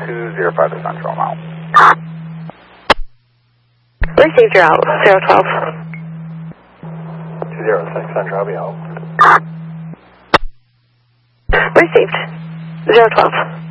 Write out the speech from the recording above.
205 to Central now. Received, you're out, 012. 206 Central, I'll be out. Received, 012.